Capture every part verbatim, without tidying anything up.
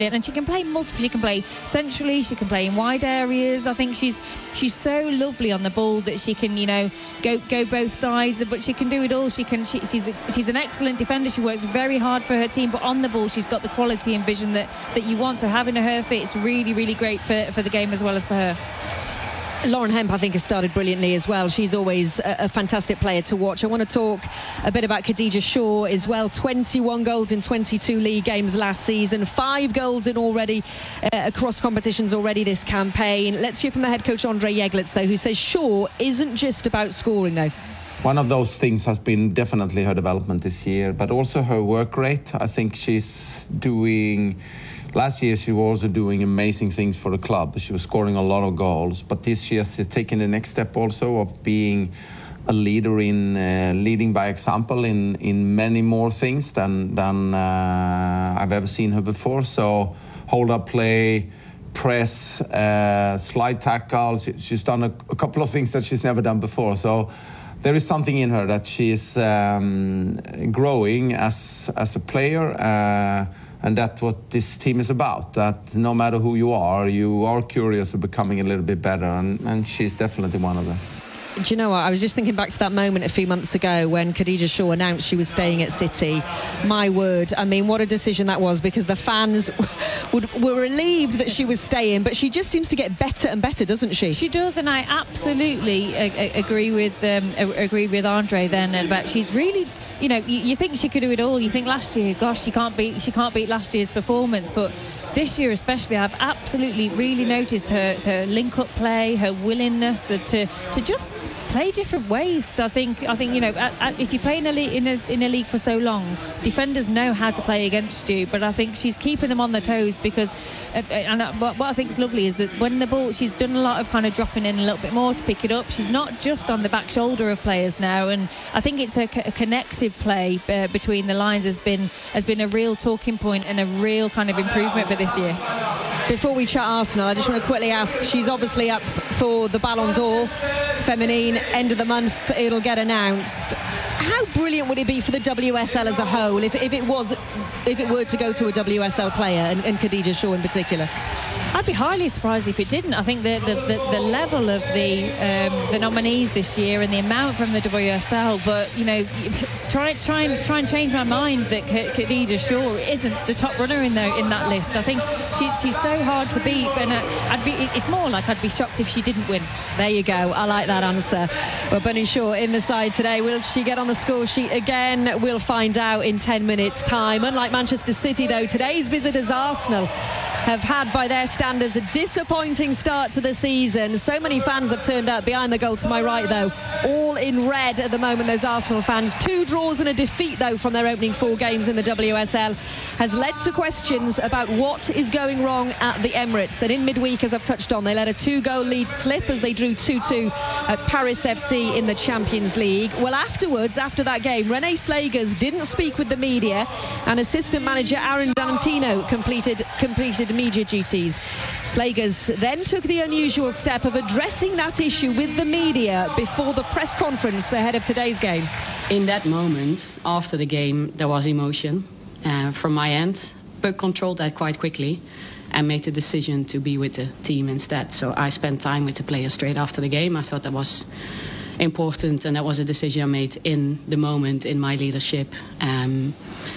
And she can play multiple. She can play centrally. She can play in wide areas. I think she's she's so lovely on the ball that she can, you know, go go both sides. But she can do it all. She can. She, she's a, she's an excellent defender. She works very hard for her team. But on the ball, she's got the quality and vision that that you want. So having her fit, it's really really great for for the game as well as for her. Lauren Hemp, I think, has started brilliantly as well. She's always a, a fantastic player to watch. I want to talk a bit about Khadija Shaw as well. twenty-one goals in twenty-two league games last season. Five goals in already uh, across competitions already this campaign. Let's hear from the head coach, Andre Jeglitz, though, who says Shaw isn't just about scoring, though. One of those things has been definitely her development this year, but also her work rate. I think she's doing... Last year, she was also doing amazing things for the club. She was scoring a lot of goals. But this year, she's taken the next step also of being a leader in uh, leading by example in, in many more things than, than uh, I've ever seen her before. So hold-up play, press, uh, slide tackle. She, she's done a, a couple of things that she's never done before. So there is something in her that she's um, growing as, as a player. Uh, And that's what this team is about, that no matter who you are, you are curious of becoming a little bit better, and, and she's definitely one of them. Do you know what? I was just thinking back to that moment a few months ago when Khadija Shaw announced she was staying at City. My word, I mean, what a decision that was, because the fans would, were relieved that she was staying, but she just seems to get better and better, doesn't she? She does, and I absolutely a, a, agree with um, a, agree with Andre then about she's really... You know, you, you think she could do it all. You think last year, gosh, she can't beat she can't beat last year's performance. But this year especially, I've absolutely really noticed her her link-up play, her willingness to to just play different ways. Because I think I think you know, at, at, if you play in a, league, in a in a league for so long, defenders know how to play against you. But I think she's keeping them on their toes because, uh, and what, what I think is lovely is that when the ball, she's done a lot of kind of dropping in a little bit more to pick it up. She's not just on the back shoulder of players now, and I think it's a, a connective play uh, between the lines has been has been a real talking point and a real kind of improvement for this year. Before we chat Arsenal, I just want to quickly ask, she's obviously up for the Ballon d'Or Feminine, end of the month it'll get announced. How brilliant would it be for the W S L as a whole if, if it was if it were to go to a W S L player, and, and Khadija Shaw in particular? I'd be highly surprised if it didn't. I think the the, the, the level of the um, the nominees this year and the amount from the W S L, but you know, try try and try and change my mind that Khadija Shaw isn't the top runner in there in that list. I think she, she's so hard to beat, and I'd be it's more like I'd be shocked if she didn't win. There you go. I like that answer. Well, Bunny Shaw in the side today. Will she get on the score sheet again? We'll find out in ten minutes time. Unlike Manchester City though, today's visitors Arsenal have had, by their standards, a disappointing start to the season. So many fans have turned up behind the goal to my right, though, all in red at the moment, those Arsenal fans. Two draws and a defeat, though, from their opening four games in the W S L has led to questions about what is going wrong at the Emirates. And in midweek, as I've touched on, they let a two-goal lead slip as they drew two two at Paris F C in the Champions League. Well, afterwards, after that game, René Slagers didn't speak with the media, and assistant manager Aaron Dantino completed completed media duties. Slagers then took the unusual step of addressing that issue with the media before the press conference ahead of today's game. In that moment, after the game, there was emotion uh, from my end, but controlled that quite quickly and made the decision to be with the team instead. So I spent time with the players straight after the game. I thought that was important, and that was a decision I made in the moment in my leadership. Um,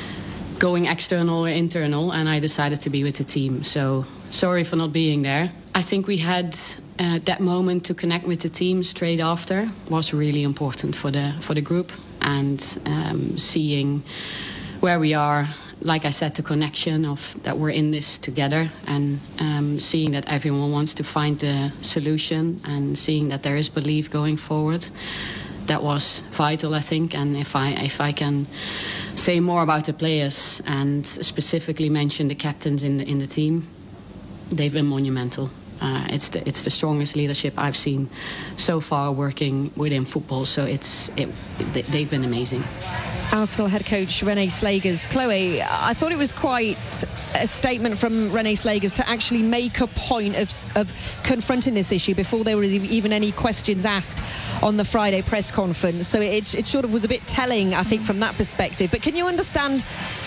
going external or internal, and I decided to be with the team. So sorry for not being there. I think we had uh, that moment to connect with the team straight after was really important for the for the group, and um, seeing where we are, like I said, the connection of that we're in this together, and um, seeing that everyone wants to find the solution, and seeing that there is belief going forward. That was vital, I think. And if I if I can say more about the players and specifically mention the captains in the in the team, they've been monumental. Uh, it's the it's the strongest leadership I've seen so far working within football. So it's it, they've been amazing. Arsenal head coach René Slagers. Chloe, I thought it was quite a statement from René Slagers to actually make a point of, of confronting this issue before there were even any questions asked on the Friday press conference. So it, it sort of was a bit telling, I think, from that perspective. But can you understand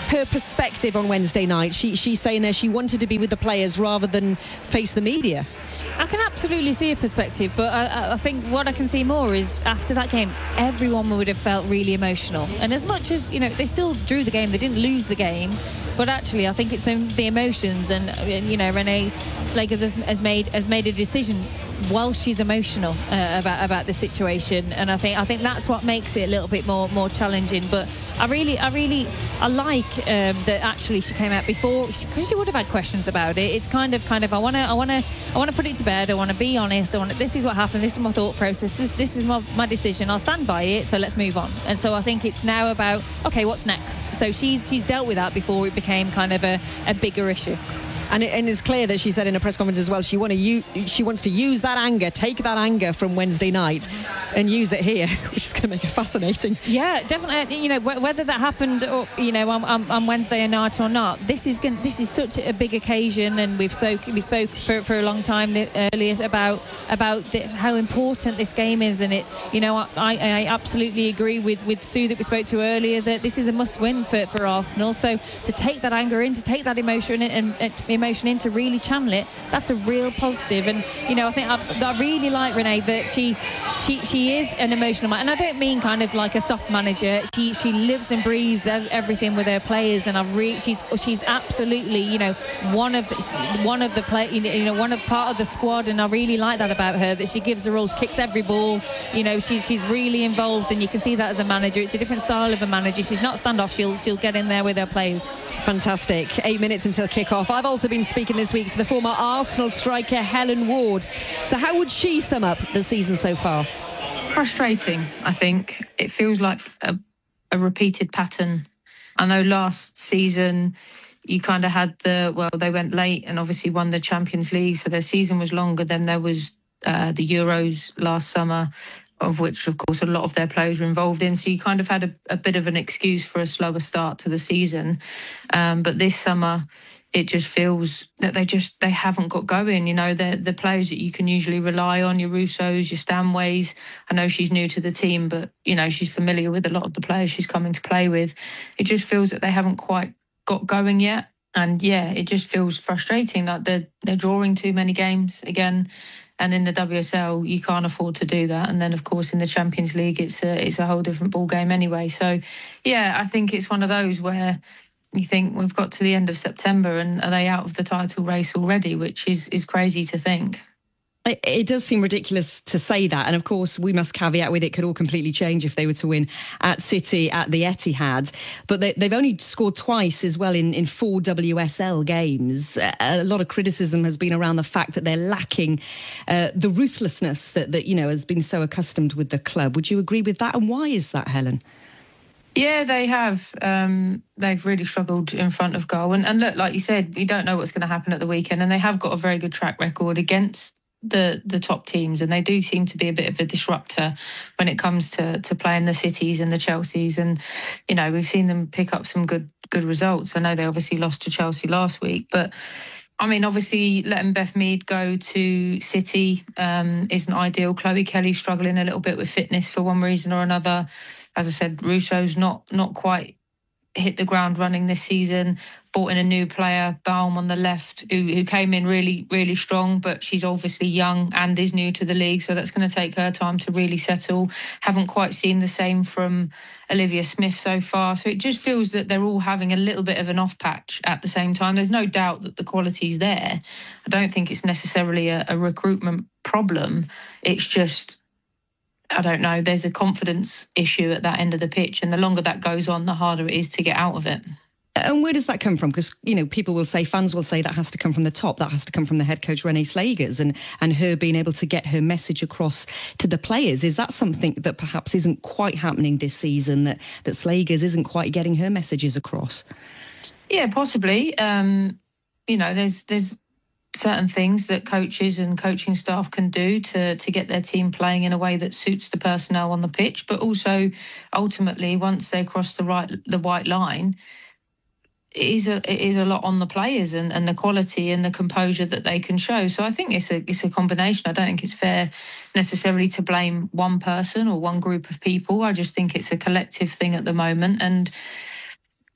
her perspective on Wednesday night? She, she's saying there she wanted to be with the players rather than face the media. I can absolutely see a perspective, but I, I think what I can see more is after that game, everyone would have felt really emotional. And as much as, you know, they still drew the game, they didn't lose the game, but actually I think it's the, the emotions. And, you know, Renee Slagers has, has made has made a decision while she's emotional uh, about about the situation, and I think I think that's what makes it a little bit more more challenging. But I really I really I like um, that actually she came out before, because she, she would have had questions about it. It's kind of kind of I want to I want to I want to put it to bed. I want to be honest. I want to, this is what happened. This is my thought process. This, this is my, my decision. I'll stand by it. So let's move on. And so I think it's now about, okay, what's next? So she's she's dealt with that before it became kind of a, a bigger issue. And, it, and it's clear that she said in a press conference as well, she want to use, she wants to use that anger, take that anger from Wednesday night and use it here, which is going to make it fascinating. Yeah, definitely. You know, whether that happened, or, you know, on, on, on Wednesday night or not, this is going, this is such a big occasion, and we've spoke we spoke for, for a long time earlier about about the, how important this game is, and it. You know, I, I absolutely agree with, with Sue that we spoke to earlier that this is a must-win for, for Arsenal. So to take that anger in, to take that emotion in, and, and emotion in, to really channel it, that's a real positive. And you know, I think I, I really like Renee that she she she is an emotional man, and I don't mean kind of like a soft manager. She she lives and breathes everything with her players, and I re- she's she's absolutely, you know, one of the, one of the play you know one of part of the squad, and I really like that about her, that she gives the rules, kicks every ball. You know, she's she's really involved, and you can see that as a manager. It's a different style of a manager. She's not standoff. She'll she'll get in there with her players. Fantastic. Eight minutes until kick-off. I've also been speaking this week to the former Arsenal striker Helen Ward. So how would she sum up the season so far? Frustrating, I think. It feels like a, a repeated pattern. I know last season you kind of had the, well, they went late and obviously won the Champions League, so their season was longer. Then there was uh, the Euros last summer, of which, of course, a lot of their players were involved in. So you kind of had a, a bit of an excuse for a slower start to the season. Um, but this summer, it just feels that they just they haven't got going. You know, the the players that you can usually rely on, your Russos, your Stanways. I know she's new to the team, but, you know, she's familiar with a lot of the players she's coming to play with. It just feels that they haven't quite got going yet. And, yeah, it just feels frustrating that they're, they're drawing too many games again. And in the W S L, you can't afford to do that. And then, of course, in the Champions League, it's a, it's a whole different ball game anyway. So, yeah, I think it's one of those where you think we've got to the end of September and are they out of the title race already, which is, is crazy to think. It, it does seem ridiculous to say that. And of course, we must caveat with it could all completely change if they were to win at City at the Etihad. But they, they've only scored twice as well in, in four W S L games. A lot of criticism has been around the fact that they're lacking uh, the ruthlessness that, that, you know, has been so accustomed with the club. Would you agree with that? And why is that, Helen? Yeah, they have. Um, they've really struggled in front of goal. And, and look, like you said, you don't know what's going to happen at the weekend. And they have got a very good track record against the the top teams. And they do seem to be a bit of a disruptor when it comes to, to playing the Cities and the Chelseas. And, you know, we've seen them pick up some good good results. I know they obviously lost to Chelsea last week. But, I mean, obviously letting Beth Mead go to City um, isn't ideal. Chloe Kelly's struggling a little bit with fitness for one reason or another. As I said, Russo's not not quite hit the ground running this season. Brought in a new player, Baum on the left, who, who came in really, really strong, but she's obviously young and is new to the league, so that's going to take her time to really settle. Haven't quite seen the same from Olivia Smith so far, so it just feels that they're all having a little bit of an off patch at the same time. There's no doubt that the quality's there. I don't think it's necessarily a, a recruitment problem. It's just, I don't know, there's a confidence issue at that end of the pitch, and the longer that goes on, the harder it is to get out of it. And where does that come from? Because, you know, people will say, fans will say that has to come from the top. That has to come from the head coach, Renee Slagers, and, and her being able to get her message across to the players. Is that something that perhaps isn't quite happening this season, that, that Slagers isn't quite getting her messages across? Yeah, possibly. Um, you know, there's there's certain things that coaches and coaching staff can do to to get their team playing in a way that suits the personnel on the pitch, but also ultimately once they cross the right the white line, it is a it is a lot on the players and, and the quality and the composure that they can show. So I think it's a it's a combination. I don't think it's fair necessarily to blame one person or one group of people. I just think it's a collective thing at the moment. And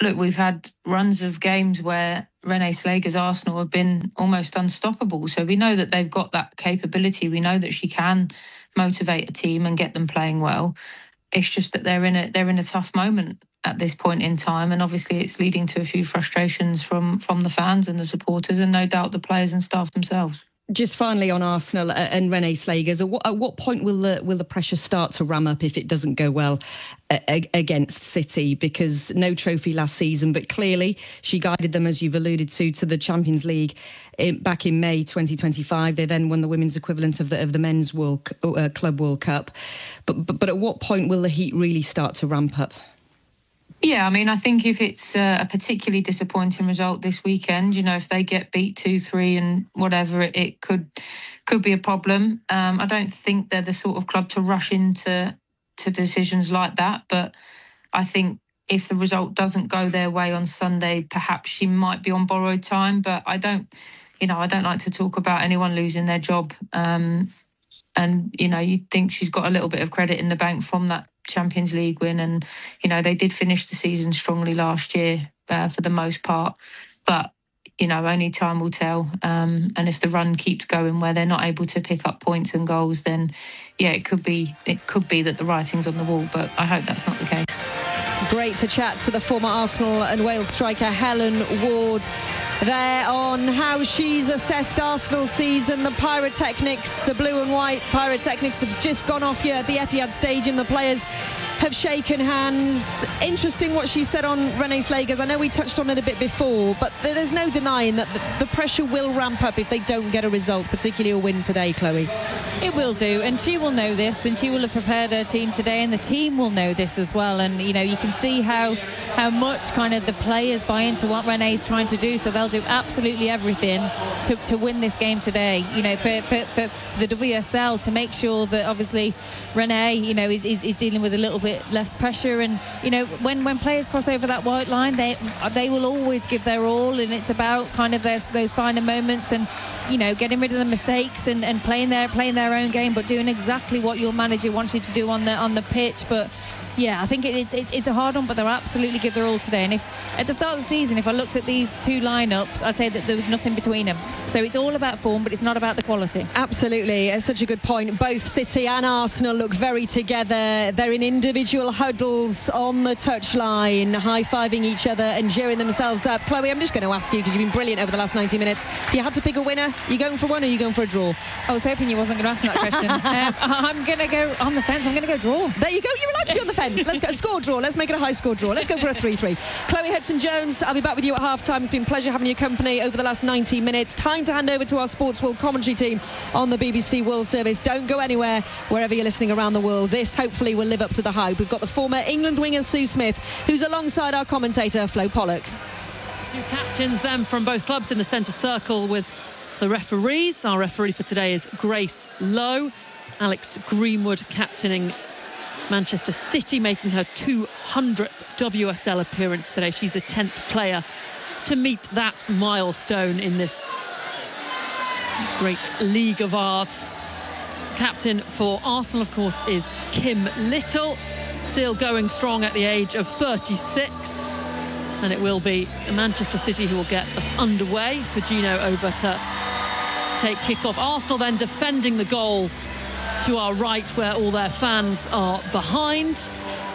look, we've had runs of games where Renee Slager's Arsenal have been almost unstoppable. So we know that they've got that capability. We know that she can motivate a team and get them playing well. It's just that they're in a they're in a tough moment at this point in time, and obviously it's leading to a few frustrations from from the fans and the supporters, and no doubt the players and staff themselves. Just finally on Arsenal and Renee Slagers, at what, at what point will the will the pressure start to ram up if it doesn't go well a, against City? Because no trophy last season, but clearly she guided them, as you've alluded to, to the Champions League in, back in May twenty twenty-five. They then won the women's equivalent of the of the men's World uh, Club World Cup. But, but but at what point will the heat really start to ramp up? Yeah, I mean, I think if it's uh, a particularly disappointing result this weekend, you know, if they get beat two three and whatever, it, it could could be a problem. Um, I don't think they're the sort of club to rush into to decisions like that. But I think if the result doesn't go their way on Sunday, perhaps she might be on borrowed time. But I don't, you know, I don't like to talk about anyone losing their job. Um, and, you know, you'd think she's got a little bit of credit in the bank from that Champions League win, and you know they did finish the season strongly last year uh, for the most part, but you know only time will tell, um, and if the run keeps going where they're not able to pick up points and goals, then yeah it could be it could be that the writing's on the wall, but I hope that's not the case. Great to chat to the former Arsenal and Wales striker Helen Ward there on how she's assessed Arsenal's season. The pyrotechnics, the blue and white pyrotechnics have just gone off here at the Etihad Stadium. The players have shaken hands. Interesting what she said on Renee Slagers. I know we touched on it a bit before, but there's no denying that the pressure will ramp up if they don't get a result, particularly a win today, Chloe. It will do, and she will know this, and she will have prepared her team today, and the team will know this as well. And you know, you can see how how much kind of the players buy into what Renee's trying to do, so they'll do absolutely everything to, to win this game today. You know, for, for, for the W S L, to make sure that obviously Renee, you know, is, is, is dealing with a little bit less pressure. And you know, when when players cross over that white line, they they will always give their all, and it's about kind of those, those finer moments, and you know, getting rid of the mistakes and, and playing their playing their own game, but doing exactly what your manager wants you to do on the on the pitch. But yeah, I think it, it, it, it's a hard one, but they'll absolutely give their all today. And if at the start of the season, if I looked at these two lineups, I'd say that there was nothing between them. So it's all about form, but it's not about the quality. Absolutely, it's such a good point. Both City and Arsenal look very together. They're in individual huddles on the touchline, high-fiving each other and cheering themselves up. Chloe, I'm just going to ask you, because you've been brilliant over the last ninety minutes. If you had to pick a winner, are you going for one or are you going for a draw? I was hoping you wasn't going to ask me that question. um, I'm going to go on the fence. I'm going to go draw. There you go. You're allowed to be on the fence. Let's go score draw. Let's make it a high score draw. Let's go for a three three. Chloe Hudson-Jones, I'll be back with you at half time. It's been a pleasure having your company over the last ninety minutes. Time to hand over to our Sports World commentary team on the B B C World Service. Don't go anywhere wherever you're listening around the world. This hopefully will live up to the hype. We've got the former England winger Sue Smith, who's alongside our commentator Flo Pollock. Two captains then from both clubs in the centre circle with the referees. Our referee for today is Grace Lowe. Alex Greenwood captaining Manchester City, making her two hundredth W S L appearance today. She's the tenth player to meet that milestone in this great league of ours. Captain for Arsenal, of course, is Kim Little, still going strong at the age of thirty-six. And it will be Manchester City who will get us underway. For Gino over to take kick-off. Arsenal then defending the goal to our right, where all their fans are behind.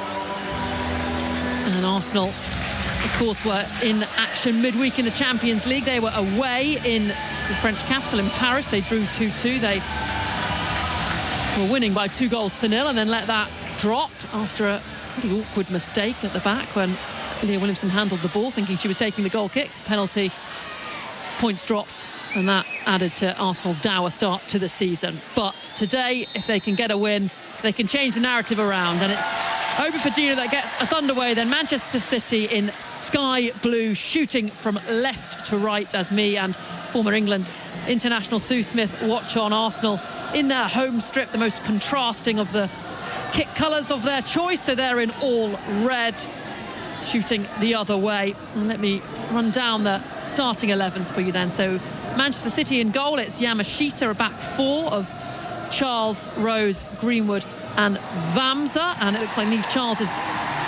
And Arsenal, of course, were in action midweek in the Champions League. They were away in the French capital in Paris. They drew two two. They were winning by two goals to nil and then let that drop after a pretty awkward mistake at the back when Leah Williamson handled the ball, thinking she was taking the goal kick. Penalty, points dropped, and that added to Arsenal's dour start to the season. But today, if they can get a win, they can change the narrative around, and it's over for Gino that gets us underway. Then Manchester City in sky blue, shooting from left to right, as me and former England international Sue Smith watch on. Arsenal in their home strip, the most contrasting of the kit colours of their choice, so they're in all red, shooting the other way. And let me run down the starting elevens for you then. So Manchester City in goal, it's Yamashita, a back four of Charles, Rose, Greenwood and Vamsa, and it looks like Niamh Charles is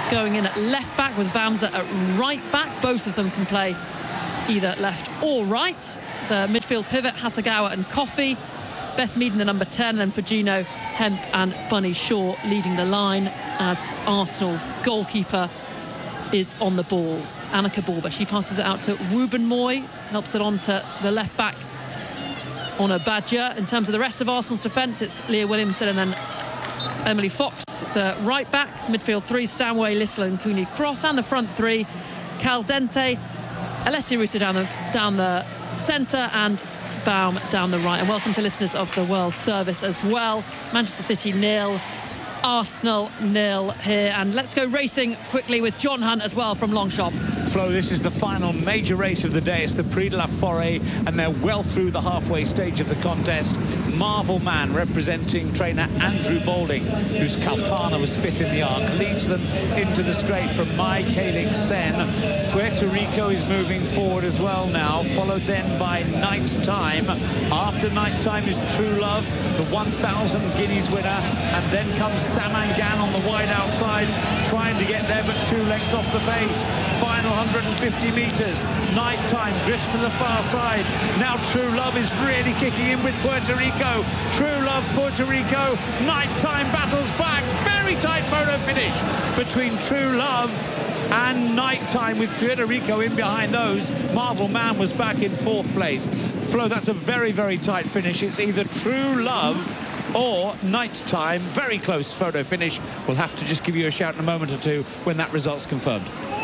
going in at left back with Vamsa at right back. Both of them can play either left or right. The midfield pivot, Hasegawa and Coffey. Beth Meaden, the number ten, and Fujino, Hemp and Bunny Shaw leading the line as Arsenal's goalkeeper is on the ball. Annika Borber, she passes it out to Wubben-Moy, helps it on to the left back, Honor Badger. In terms of the rest of Arsenal's defence, it's Leah Williamson and then Emily Fox, the right back. Midfield three, Stanway, Little and Cooney Cross, and the front three, Caldente, Alessia Russo down the, down the centre, and Baum down the right. And welcome to listeners of the World Service as well. Manchester City nil, Arsenal nil here. And let's go racing quickly with John Hunt as well from Longchamp. Flo, this is the final major race of the day. It's the Prix de la Forêt, and they're well through the halfway stage of the contest. Marvel Man, representing trainer Andrew Balding, whose Kalpana was fifth in the arc, leads them into the straight from Mai Kaling Sen. Puerto Rico is moving forward as well now, followed then by Night Time. After Night Time is True Love, the one thousand guineas winner, and then comes Samangan on the wide outside, trying to get there, but two lengths off the pace. Final one hundred fifty metres. Night Time drifts to the far side. Now True Love is really kicking in with Puerto Rico. True Love, Puerto Rico. Night Time battles back. Very tight photo finish between True Love and Night Time, with Puerto Rico in behind those. Marvel Man was back in fourth place. Flo, that's a very, very tight finish. It's either True Love or Night Time. Very close photo finish. We'll have to just give you a shout in a moment or two when that result's confirmed.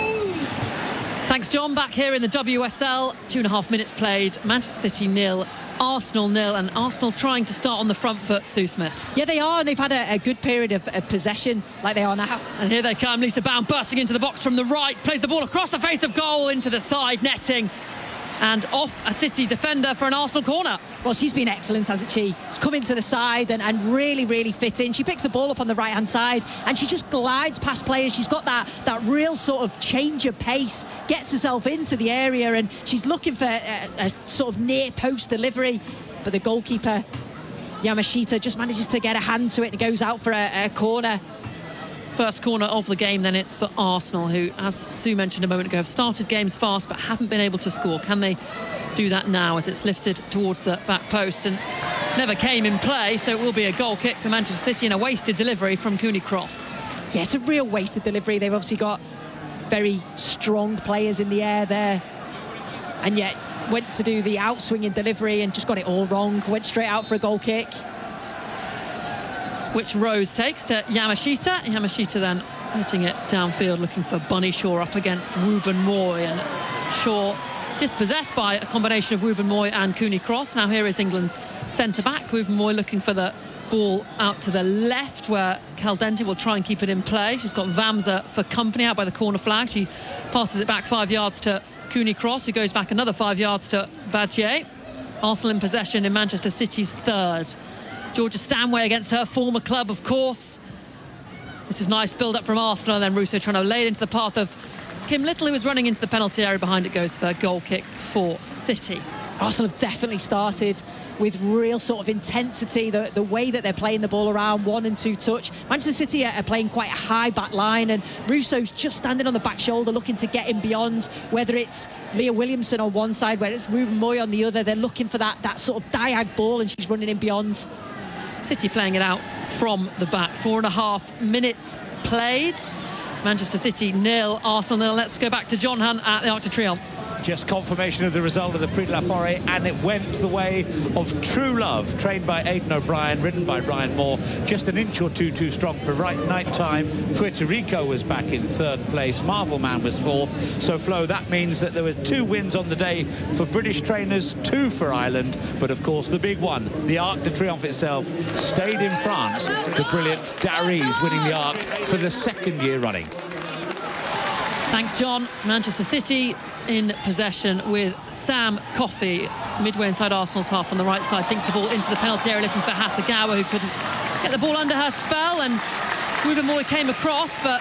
Thanks, John. Back here in the W S L, two and a half minutes played. Manchester City nil, Arsenal nil, and Arsenal trying to start on the front foot. Sue Smith. Yeah, they are, and they've had a, a good period of, of possession, like they are now. And here they come. Lisa Baum bursting into the box from the right, plays the ball across the face of goal into the side netting, and off a City defender for an Arsenal corner. Well, she's been excellent, hasn't she? She's come into the side and, and really, really fit in. She picks the ball up on the right-hand side and she just glides past players. She's got that, that real sort of change of pace, gets herself into the area, and she's looking for a, a sort of near-post delivery. But the goalkeeper, Yamashita, just manages to get a hand to it and goes out for a, a corner. First corner of the game, then it's for Arsenal, who, as Sue mentioned a moment ago, have started games fast but haven't been able to score. Can they do that now as it's lifted towards the back post and never came in play? So it will be a goal kick for Manchester City and a wasted delivery from Cooney Cross. Yeah, it's a real wasted delivery. They've obviously got very strong players in the air there, and yet went to do the outswinging delivery and just got it all wrong. Went straight out for a goal kick, which Rose takes to Yamashita. Yamashita then hitting it downfield, looking for Bunny Shaw up against Wubben-Moy, and Shaw dispossessed by a combination of Wubben-Moy and Cooney Cross. Now here is England's centre-back. Wubben-Moy looking for the ball out to the left, where Caldente will try and keep it in play. She's got Vamsa for company out by the corner flag. She passes it back five yards to Cooney Cross, who goes back another five yards to Badger. Arsenal in possession in Manchester City's third. Georgia Stanway against her former club, of course. This is nice build-up from Arsenal, and then Russo trying to lay it into the path of Kim Little, who was running into the penalty area. Behind it goes for a goal kick for City. Arsenal have definitely started with real sort of intensity, the, the way that they're playing the ball around, one and two touch. Manchester City are, are playing quite a high back line, and Russo's just standing on the back shoulder looking to get in beyond, whether it's Leah Williamson on one side, whether it's Wubben-Moy on the other. They're looking for that, that sort of diag ball, and she's running in beyond. City playing it out from the back. Four and a half minutes played. Manchester City nil, Arsenal nil. Let's go back to John Hunt at the Arc de Triomphe. Just confirmation of the result of the Prix de la Forêt, and it went the way of True Love, trained by Aidan O'Brien, ridden by Ryan Moore. Just an inch or two too strong for right Night Time. Puerto Rico was back in third place. Marvel Man was fourth. So, Flo, that means that there were two wins on the day for British trainers, two for Ireland. But, of course, the big one, the Arc de Triomphe itself, stayed in France. The brilliant Darys winning the Arc for the second year running. Thanks, John. Manchester City in possession with Sam Coffey midway inside Arsenal's half on the right side, dinks the ball into the penalty area looking for Hasegawa, who couldn't get the ball under her spell, and Wubben-Moy came across, but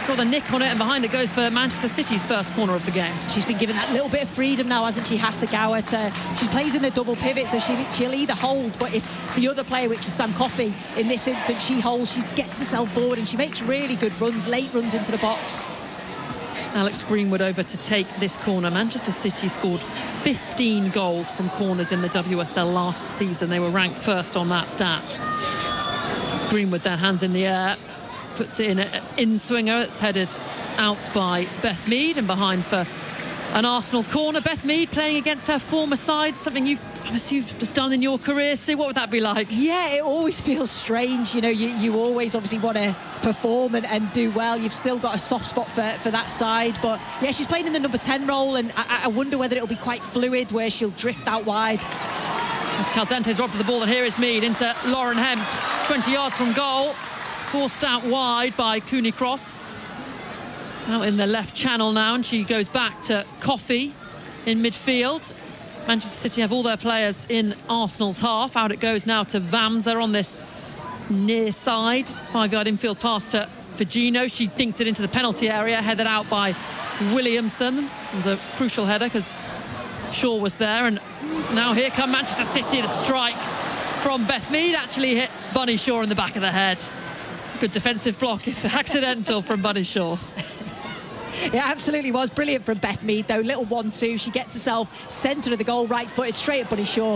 got the nick on it, and behind it goes for Manchester City's first corner of the game. She's been given that little bit of freedom now, hasn't she, Hasegawa? To, she plays in the double pivot, so she, she'll either hold, but if the other player, which is Sam Coffey, in this instance, she holds, she gets herself forward, and she makes really good runs, late runs into the box. Alex Greenwood over to take this corner. Manchester City scored fifteen goals from corners in the W S L last season. They were ranked first on that stat. Greenwood then, hands in the air, puts it in an in-swinger. It's headed out by Beth Mead, and behind for an Arsenal corner. Beth Mead playing against her former side, something you've, you've done in your career. Sue, what would that be like? Yeah, it always feels strange. You know, you, you always obviously want to perform and, and do well. You've still got a soft spot for, for that side. But yeah, she's playing in the number ten role, and I, I wonder whether it'll be quite fluid, where she'll drift out wide. As Caldente's robbed the ball, and here is Mead into Lauren Hemp, twenty yards from goal. Forced out wide by Cooney Cross. Out in the left channel now, and she goes back to Coffey in midfield. Manchester City have all their players in Arsenal's half. Out it goes now to Vamsa on this near side. Five-yard infield pass to Fagino. She dinks it into the penalty area, headed out by Williamson. It was a crucial header because Shaw was there. And now here come Manchester City. The strike from Beth Mead actually hits Bunny Shaw in the back of the head. Good defensive block, accidental from Bunny Shaw. It absolutely was. Brilliant from Beth Mead, though. Little one two. She gets herself centre of the goal, right-footed, straight at Bunny Shaw.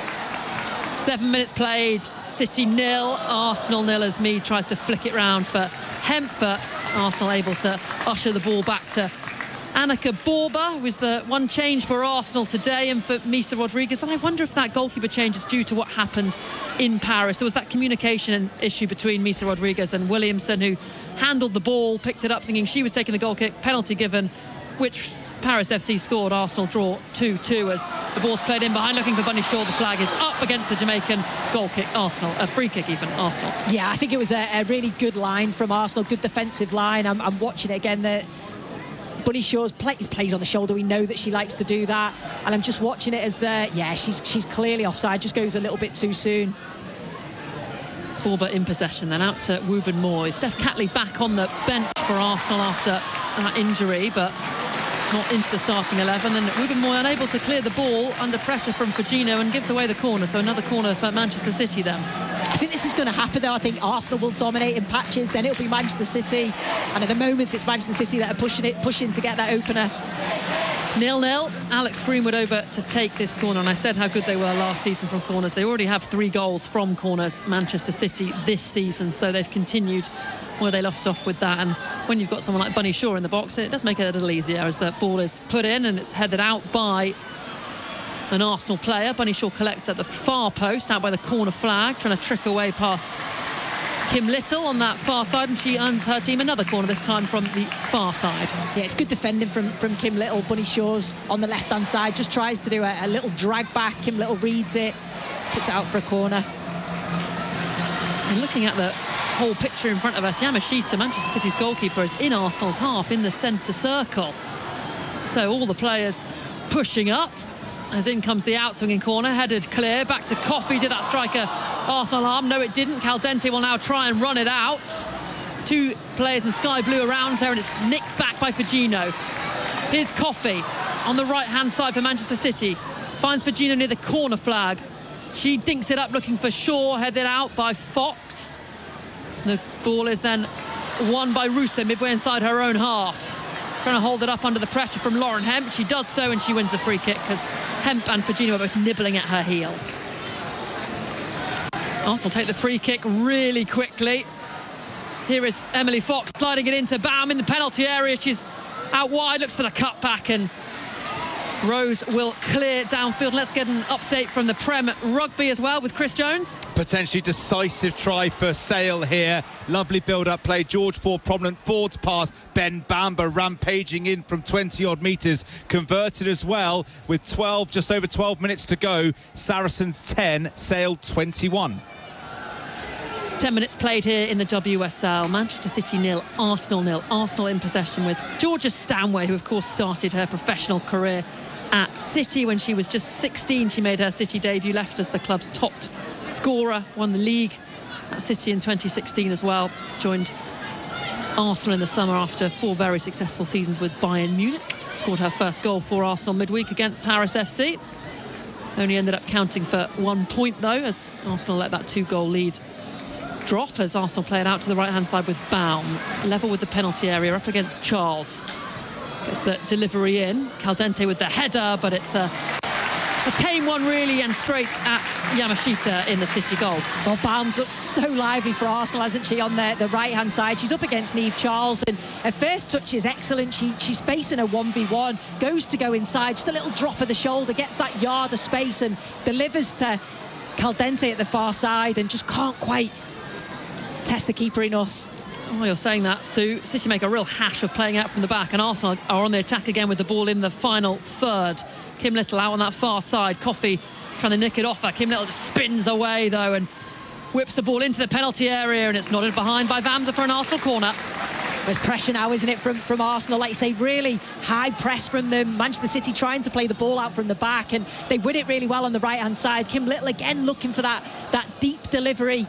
Seven minutes played. City nil, Arsenal nil, as Mead tries to flick it round for Hemp, but Arsenal able to usher the ball back to Annika Borba, was the one change for Arsenal today, and for Misa Rodriguez. And I wonder if that goalkeeper change is due to what happened in Paris. There was that communication issue between Misa Rodriguez and Williamson, who handled the ball, picked it up thinking she was taking the goal kick, penalty given, which Paris F C scored. Arsenal draw two two as the ball's played in behind, looking for Bunny Shaw. The flag is up against the Jamaican. Goal kick, Arsenal. A free kick even, Arsenal. Yeah, I think it was a, a really good line from Arsenal, good defensive line. I'm, I'm watching it again. The Bunny Shaw's play, plays on the shoulder. We know that she likes to do that, and I'm just watching it as the yeah, she's she's clearly offside. Just goes a little bit too soon. Borba in possession, then out to Wooburn Moy. Steph Catley back on the bench for Arsenal after that injury, but not into the starting eleven. And Wooburn Moy unable to clear the ball under pressure from Fagino, and gives away the corner. So another corner for Manchester City then. I think this is going to happen, though. I think Arsenal will dominate in patches, then it'll be Manchester City, and at the moment it's Manchester City that are pushing it, pushing to get that opener. nil nil. Alex Greenwood over to take this corner, and I said how good they were last season from corners. They already have three goals from corners, Manchester City, this season, so they've continued where they left off with that. And when you've got someone like Bunny Shaw in the box, it does make it a little easier as the ball is put in and it's headed out by an Arsenal player. Bunny Shaw collects at the far post, out by the corner flag, trying to trick away past Kim Little on that far side, and she earns her team another corner, this time from the far side. Yeah, it's good defending from, from Kim Little. Bunny Shaw's on the left-hand side, just tries to do a, a little drag back. Kim Little reads it, puts it out for a corner. And looking at the whole picture in front of us, Yamashita, Manchester City's goalkeeper, is in Arsenal's half, in the centre circle. So all the players pushing up, as in comes the outswinging corner, headed clear, back to Coffey. Did that striker Arsenal arm? No, it didn't. Caldente will now try and run it out. Two players in sky blue around her, and it's nicked back by Fagino. Here's Coffey on the right-hand side for Manchester City. Finds Fagino near the corner flag. She dinks it up, looking for Shaw, headed out by Fox. The ball is then won by Russo, midway inside her own half. Trying to hold it up under the pressure from Lauren Hemp. She does so, and she wins the free kick because Hemp and Fagino are both nibbling at her heels. Arsenal take the free kick really quickly. Here is Emily Fox sliding it into Baum in the penalty area. She's out wide, looks for the cutback, and Rose will clear downfield. Let's get an update from the Prem Rugby as well with Chris Jones. Potentially decisive try for Sale here. Lovely build-up play. George Ford prominent forwards pass. Ben Bamba rampaging in from twenty odd metres. Converted as well with twelve, just over twelve minutes to go. Saracens ten, Sale twenty-one. ten minutes played here in the W S L. Manchester City nil, Arsenal nil. Arsenal in possession with Georgia Stanway, who of course started her professional career at City when she was just sixteen. She made her City debut, left as the club's top scorer, won the league at City in twenty sixteen as well. Joined Arsenal in the summer after four very successful seasons with Bayern Munich. Scored her first goal for Arsenal midweek against Paris F C. Only ended up counting for one point though, as Arsenal let that two-goal lead drop as Arsenal play it out to the right-hand side with Baum. Level with the penalty area up against Charles. Gets the delivery in. Caldente with the header, but it's a, a tame one really, and straight at Yamashita in the City goal. Well, Baum's looked so lively for Arsenal, hasn't she, on the, the right-hand side. She's up against Niamh Charles, and her first touch is excellent. She, she's facing a one v one, goes to go inside, just a little drop of the shoulder, gets that yard of space and delivers to Caldente at the far side, and just can't quite test the keeper enough. Oh, you're saying that, Sue. City make a real hash of playing out from the back, and Arsenal are on the attack again with the ball in the final third. Kim Little out on that far side. Coffey trying to nick it off her. Kim Little just spins away, though, and whips the ball into the penalty area, and it's nodded behind by Vamsa for an Arsenal corner. There's pressure now, isn't it, from, from Arsenal? Like you say, really high press from them. Manchester City trying to play the ball out from the back, and they win it really well on the right-hand side. Kim Little again looking for that, that deep delivery.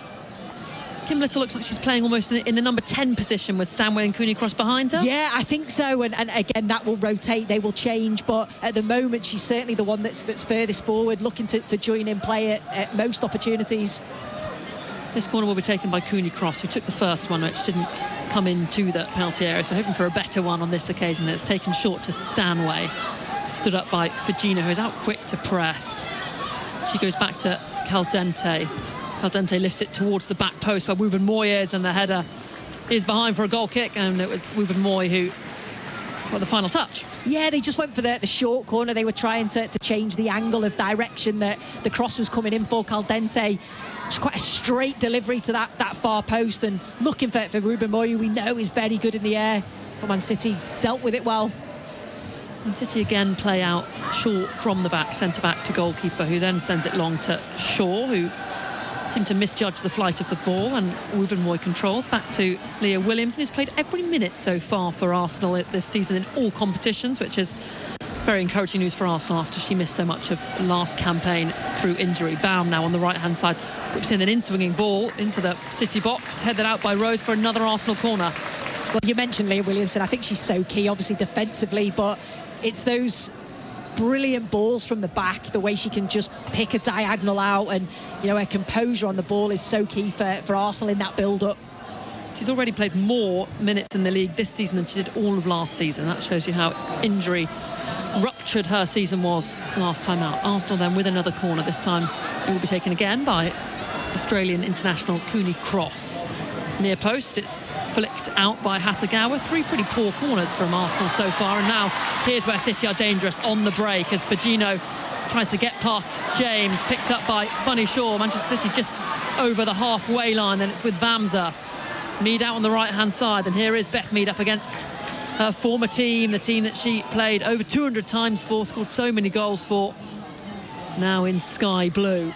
Kim Little looks like she's playing almost in the, in the number ten position with Stanway and Cooney Cross behind her. Yeah, I think so. And, and again, that will rotate, they will change. But at the moment, she's certainly the one that's that's furthest forward, looking to, to join in play at, at most opportunities. This corner will be taken by Cooney Cross, who took the first one, which didn't come into the penalty area. So hoping for a better one on this occasion. It's taken short to Stanway. Stood up by Fujino, who is out quick to press. She goes back to Caldente. Caldente lifts it towards the back post where Wubben Moy is, and the header is behind for a goal kick, and it was Wubben Moy who got the final touch. Yeah, they just went for the, the short corner. They were trying to, to change the angle of direction that the cross was coming in for. Caldente, just quite a straight delivery to that, that far post, and looking for, for Wubben Moy, who we know is very good in the air. But Man City dealt with it well. Man City again play out short from the back, centre back to goalkeeper, who then sends it long to Shaw, who seemed to misjudge the flight of the ball, and Wubben Moy controls back to Leah Williamson, who's played every minute so far for Arsenal this season in all competitions, which is very encouraging news for Arsenal after she missed so much of last campaign through injury. Baum now on the right hand side whips in an in-swinging ball into the City box, headed out by Rose for another Arsenal corner. Well, you mentioned Leah Williamson. I think she's so key, obviously defensively, but it's those brilliant balls from the back, the way she can just pick a diagonal out, and you know, her composure on the ball is so key for, for Arsenal in that build-up. She's already played more minutes in the league this season than she did all of last season. That shows you how injury ruptured her season was last time out. Arsenal then with another corner. This time it will be taken again by Australian international Cooney Cross. Near post, it's flicked out by Hasegawa. Three pretty poor corners from Arsenal so far, and now here's where City are dangerous on the break as Fujino tries to get past James, picked up by Bunny Shaw. Manchester City just over the halfway line, then it's with Vamsa. Mead out on the right hand side, and here is Beth Mead up against her former team, the team that she played over two hundred times for, scored so many goals for, now in sky blue.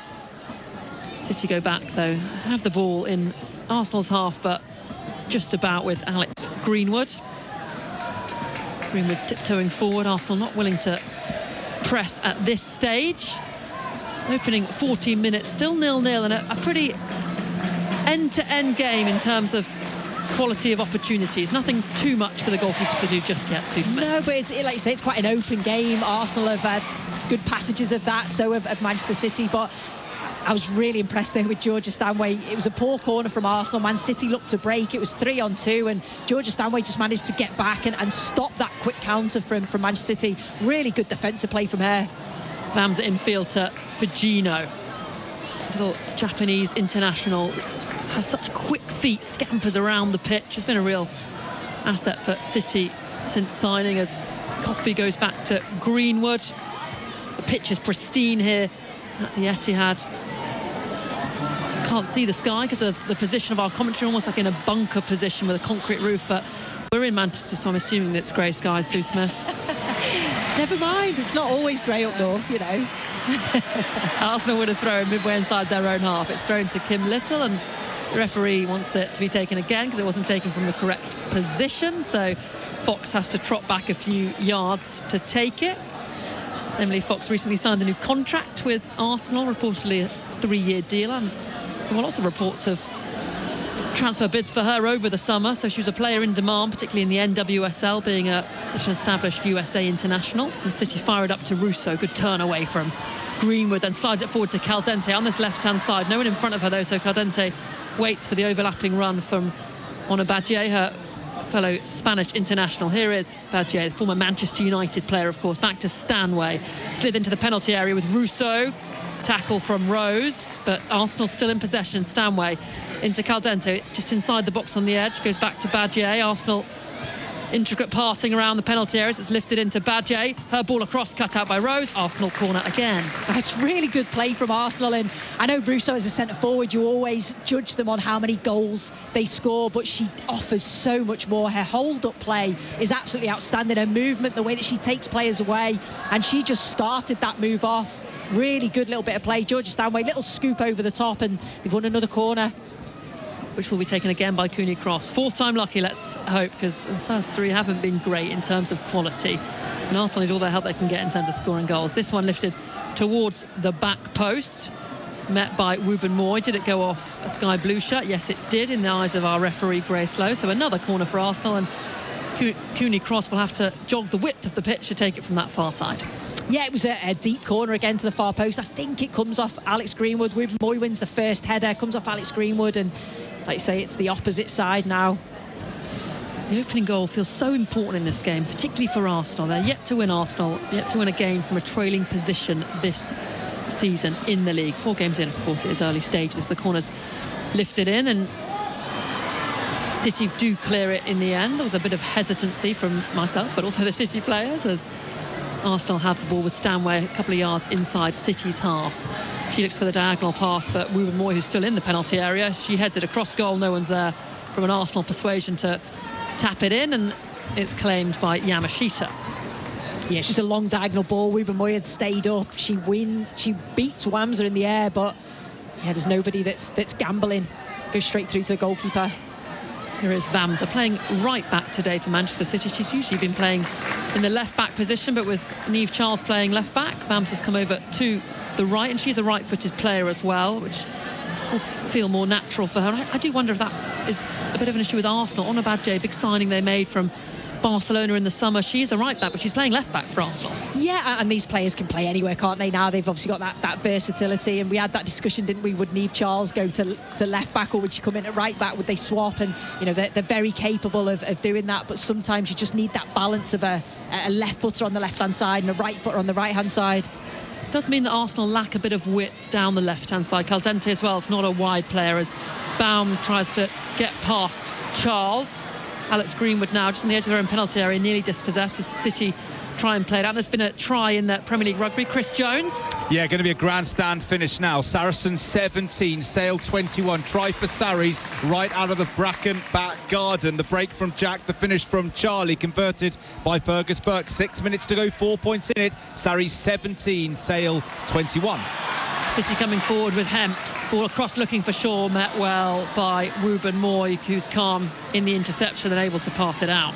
City go back though, have the ball in Arsenal's half, but just about with Alex Greenwood. Greenwood tiptoeing forward. Arsenal not willing to press at this stage. Opening fourteen minutes, still nil nil, and a, a pretty end-to-end game in terms of quality of opportunities. Nothing too much for the goalkeepers to do just yet, Sue Smith. No, but it's, like you say, it's quite an open game. Arsenal have had good passages of that, so have, have Manchester City, but I was really impressed there with Georgia Stanway. It was a poor corner from Arsenal. Man City looked to break. It was three on two, and Georgia Stanway just managed to get back and, and stop that quick counter from, from Manchester City. Really good defensive play from her. Vamsa infield to Fujino. Little Japanese international, has such quick feet, scampers around the pitch. Has been a real asset for City since signing, as Coffey goes back to Greenwood. The pitch is pristine here at the Etihad. Can't see the sky because of the position of our commentary, almost like in a bunker position with a concrete roof, but we're in Manchester, so I'm assuming that it's grey skies, Sue Smith. Never mind, it's not always grey up north, you know. Arsenal would have thrown midway inside their own half. It's thrown to Kim Little, and the referee wants it to be taken again because it wasn't taken from the correct position, so Fox has to trot back a few yards to take it. Emily Fox recently signed a new contract with Arsenal, reportedly a three-year deal, and there were lots of reports of transfer bids for her over the summer, so she was a player in demand, particularly in the N W S L, being a, such an established U S A international. And City fired up to Russo. Good turn away from Greenwood, then slides it forward to Caldente on this left-hand side. No one in front of her, though, so Caldente waits for the overlapping run from Ona Badje, her fellow Spanish international. Here is Badje, the former Manchester United player, of course. Back to Stanway. Slid into the penalty area with Russo. Tackle from Rose, but Arsenal still in possession. Stanway into Caldente, just inside the box on the edge. Goes back to Badje. Arsenal intricate passing around the penalty areas. It's lifted into Badje. Her ball across, cut out by Rose. Arsenal corner again. That's really good play from Arsenal. And I know Russo as a centre forward, you always judge them on how many goals they score, but she offers so much more. Her hold-up play is absolutely outstanding. Her movement, the way that she takes players away, and she just started that move off. Really good little bit of play. Georgia Stanway, little scoop over the top, and they've won another corner, which will be taken again by Cooney Cross. Fourth time lucky, let's hope, because the first three haven't been great in terms of quality. And Arsenal need all the help they can get in terms of scoring goals. This one lifted towards the back post, met by Ruben Moy. Did it go off a sky blue shirt? Yes, it did, in the eyes of our referee, Grace Lowe. So another corner for Arsenal, and Cooney Cross will have to jog the width of the pitch to take it from that far side. Yeah, it was a, a deep corner again to the far post. I think it comes off Alex Greenwood. Ruben Moy wins the first header, comes off Alex Greenwood, and like you say, it's the opposite side now. The opening goal feels so important in this game, particularly for Arsenal. They're yet to win Arsenal, yet to win a game from a trailing position this season in the league. Four games in, of course, it is early stages. The corner's lifted in, and City do clear it in the end. There was a bit of hesitancy from myself, but also the City players, as Arsenal have the ball with Stanway a couple of yards inside City's half. She looks for the diagonal pass for Ruben Moy, who's still in the penalty area. She heads it across goal. No one's there from an Arsenal persuasion to tap it in, and it's claimed by Yamashita. Yeah, she's a long diagonal ball. Ruben Moy had stayed up. She win. She beats Wamsa in the air, but yeah, there's nobody that's that's gambling. Goes straight through to the goalkeeper. Here is Wamsa playing right back today for Manchester City. She's usually been playing in the left back position, but with Niamh Charles playing left back, Wamsa's come over to the right, and she's a right-footed player as well, which will feel more natural for her. I, I do wonder if that is a bit of an issue with Arsenal. Ona Badje, big signing they made from Barcelona in the summer. She is a right back, but she's playing left back for Arsenal. Yeah, and these players can play anywhere, can't they? Now they've obviously got that, that versatility, and we had that discussion, didn't we? Would Niamh Charles go to, to left back, or would she come in at right back? Would they swap? And you know, they're, they're very capable of, of doing that, but sometimes you just need that balance of a, a left footer on the left hand side and a right footer on the right hand side. It does mean that Arsenal lack a bit of width down the left hand side. Caldente as well is not a wide player, as Baum tries to get past Charles. Alex Greenwood now just on the edge of their own penalty area, nearly dispossessed as City try and play it out. There's been a try in the Premier League rugby. Chris Jones. Yeah, going to be a grandstand finish now. Saracens seventeen, Sale twenty-one. Try for Sarries right out of the Bracken back garden. The break from Jack, the finish from Charlie, converted by Fergus Burke. Six minutes to go, four points in it. Sarries seventeen, Sale twenty-one. City coming forward with Hemp. Ball across looking for Shaw, met well by Ruben Moy, who's calm in the interception and able to pass it out.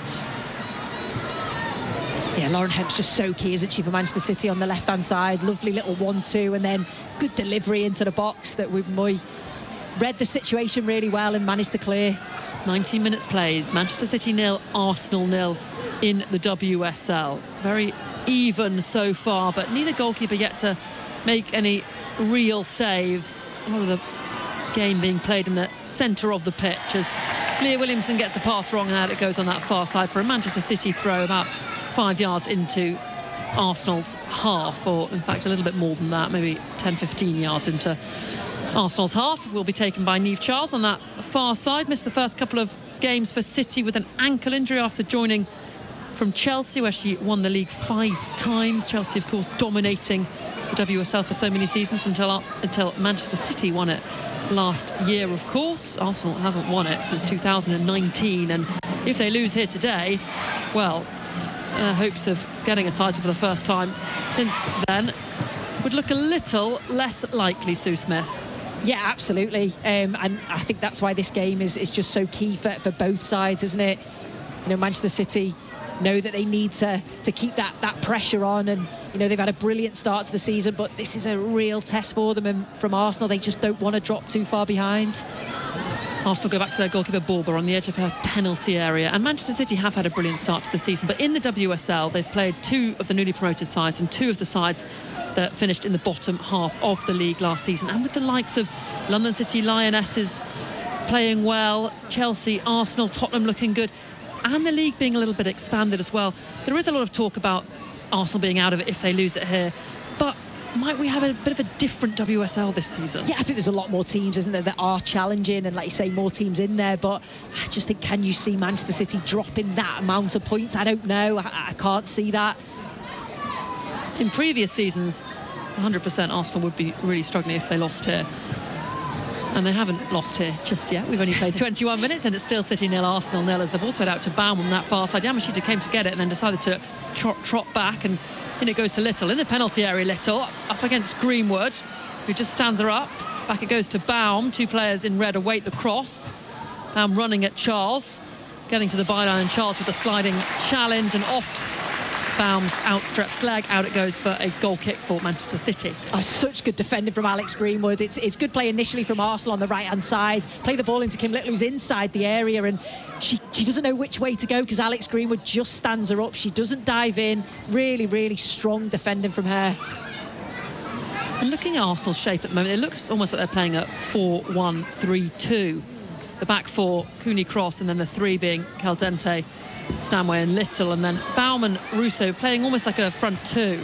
Yeah, Lauren Hemp's just so key, isn't she, for Manchester City on the left-hand side. Lovely little one two, and then good delivery into the box that Ruben Moy read the situation really well and managed to clear. nineteen minutes played. Manchester City nil, Arsenal nil in the W S L. Very even so far, but neither goalkeeper yet to make any real saves. A lot of the game being played in the centre of the pitch as Leah Williamson gets a pass wrong, and out it goes on that far side for a Manchester City throw about five yards into Arsenal's half, or in fact a little bit more than that, maybe ten fifteen yards into Arsenal's half. Will be taken by Niamh Charles on that far side. Missed the first couple of games for City with an ankle injury after joining from Chelsea, where she won the league five times. Chelsea, of course, dominating the W S L for so many seasons until until Manchester City won it last year, of course. Arsenal haven't won it since two thousand nineteen, and if they lose here today, well, uh, hopes of getting a title for the first time since then would look a little less likely, Sue Smith. Yeah, absolutely, um, and I think that's why this game is, is just so key for, for both sides, isn't it? You know, Manchester City know that they need to to keep that that pressure on, and you know, they've had a brilliant start to the season, but this is a real test for them, and from Arsenal they just don't want to drop too far behind. Arsenal go back to their goalkeeper Borba on the edge of her penalty area. And Manchester City have had a brilliant start to the season, but in the W S L they've played two of the newly promoted sides and two of the sides that finished in the bottom half of the league last season. And with the likes of London City Lionesses playing well, Chelsea, Arsenal, Tottenham looking good, and the league being a little bit expanded as well, there is a lot of talk about Arsenal being out of it if they lose it here. But might we have a bit of a different W S L this season? Yeah, I think there's a lot more teams, isn't there, that are challenging, and like you say, more teams in there. But I just think, can you see Manchester City dropping that amount of points? I don't know. I, I can't see that. In previous seasons, one hundred percent Arsenal would be really struggling if they lost here. And they haven't lost here just yet. We've only played twenty-one minutes and it's still City nil, Arsenal nil, as the ball's played out to Baum on that far side. Yamashita came to get it and then decided to trot, trot back, and in it goes to Little in the penalty area. Little up against Greenwood, who just stands her up. Back it goes to Baum. Two players in red await the cross. Baum running at Charles, getting to the byline, and Charles with a sliding challenge, and off Baum's outstretched leg, out it goes for a goal kick for Manchester City. Oh, such good defending from Alex Greenwood. It's it's good play initially from Arsenal on the right hand side. Play the ball into Kim Little, who's inside the area, and she she doesn't know which way to go because Alex Greenwood just stands her up. She doesn't dive in. Really, really strong defending from her. And looking at Arsenal's shape at the moment, it looks almost like they're playing a four one three two. The back four, Cooney, Cross, and then the three being Caldente, Stanway and Little, and then Bauman, Russo playing almost like a front two.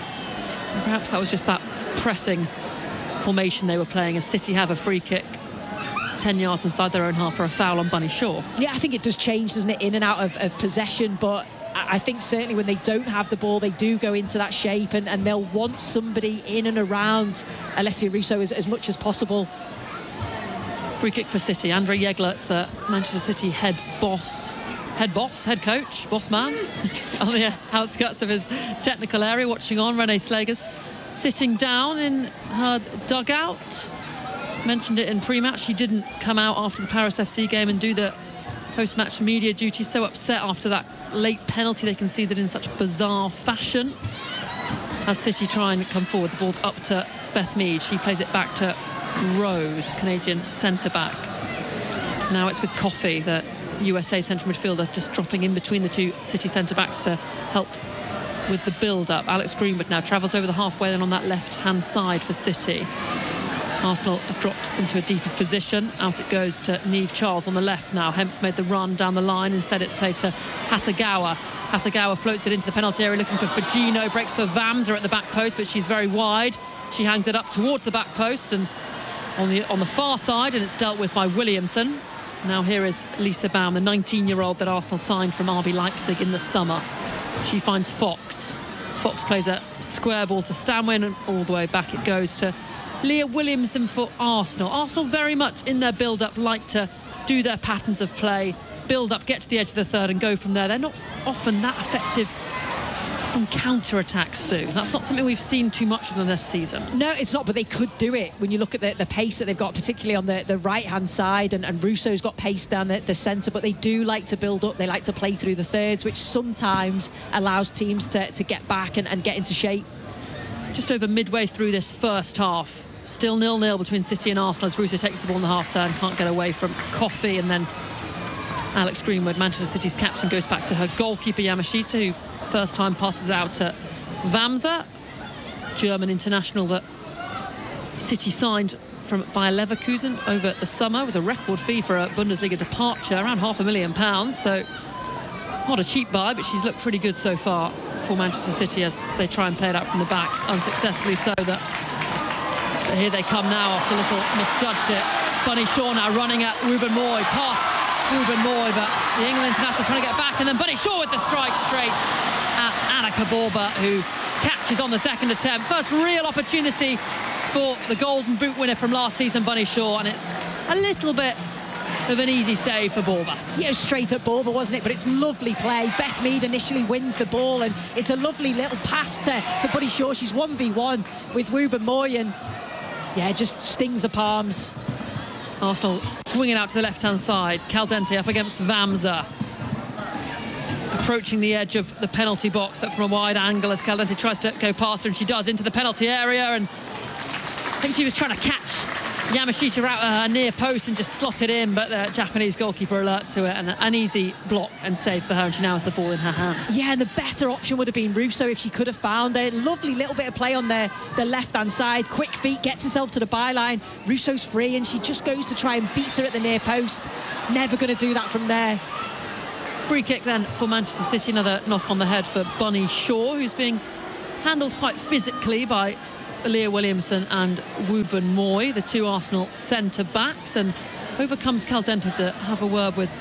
And perhaps that was just that pressing formation they were playing, as City have a free kick ten yards inside their own half for a foul on Bunny Shaw. Yeah, I think it does change, doesn't it, in and out of, of possession, but I think certainly when they don't have the ball, they do go into that shape, and, and they'll want somebody in and around Alessia Russo as, as much as possible. Free kick for City. Andre Yeglert, the Manchester City head boss, head boss, head coach, boss man, on the outskirts of his technical area, watching on. Renee Slagers sitting down in her dugout. Mentioned it in pre-match. She didn't come out after the Paris F C game and do the post-match media duty. So upset after that late penalty they conceded in such bizarre fashion. As City try and come forward, the ball's up to Beth Mead. She plays it back to Rose, Canadian centre-back. Now it's with Coffey, the U S A central midfielder, just dropping in between the two City centre-backs to help with the build-up. Alex Greenwood now travels over the halfway line on that left-hand side for City. Arsenal have dropped into a deeper position. Out it goes to Niamh Charles on the left now. Hemp's made the run down the line. Instead it's played to Hasegawa. Hasegawa floats it into the penalty area looking for Fujino. Breaks for Vamsa at the back post, but she's very wide. She hangs it up towards the back post and on the on the far side, and it's dealt with by Williamson. Now here is Lisa Baum, the nineteen-year-old that Arsenal signed from R B Leipzig in the summer. She finds Fox. Fox plays a square ball to Stanway, and all the way back it goes to Leah Williamson for Arsenal. Arsenal very much in their build-up like to do their patterns of play, build up, get to the edge of the third and go from there. They're not often that effective from counter-attacks, Sue. That's not something we've seen too much of them this season. No, it's not, but they could do it when you look at the, the pace that they've got, particularly on the, the right-hand side, and, and Russo's got pace down the, the centre, but they do like to build up. They like to play through the thirds, which sometimes allows teams to, to get back and, and get into shape. Just over midway through this first half, still nil nil between City and Arsenal as Russo takes the ball in the half-turn, can't get away from Coffey, and then Alex Greenwood, Manchester City's captain, goes back to her goalkeeper Yamashita, who first time passes out to Vamsa, German international that City signed from Bayer Leverkusen over the summer. It was a record fee for a Bundesliga departure, around half a million pounds, so not a cheap buy, but she's looked pretty good so far for Manchester City as they try and play it out from the back, unsuccessfully so. That but here they come now after Little misjudged it. Bunny Shaw now running at Ruben Moy, past Ruben Moy, but the England international trying to get back, and then Bunny Shaw with the strike straight at Annika Borba, who catches on the second attempt. First real opportunity for the Golden Boot winner from last season, Bunny Shaw, and it's a little bit of an easy save for Borba. Yeah, it was straight at Borba, wasn't it? But it's lovely play. Beth Mead initially wins the ball, and it's a lovely little pass to, to Bunny Shaw. She's one v one with Ruben Moy, and yeah, just stings the palms. Arsenal swinging out to the left-hand side. Caldente up against Vamsa. Approaching the edge of the penalty box, but from a wide angle as Caldente tries to go past her, and she does, into the penalty area. And I think she was trying to catch Yamashita out at her near post and just slotted in, but the Japanese goalkeeper alert to it, and an easy block and save for her, and she now has the ball in her hands. Yeah, and the better option would have been Russo if she could have found it. Lovely little bit of play on the, the left-hand side. Quick feet, gets herself to the byline. Russo's free, and she just goes to try and beat her at the near post. Never going to do that from there. Free kick then for Manchester City. Another knock on the head for Bunny Shaw, who's being handled quite physically by Leah Williamson and Wooburn Moy, the two Arsenal centre-backs, and overcomes Caldente to have a word with